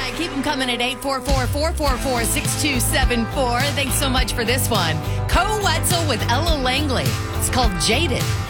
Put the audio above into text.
right, keep them coming at 844-444-6274. Thanks so much for this one. Co Wetzel with Ella Langley. It's called Jaded.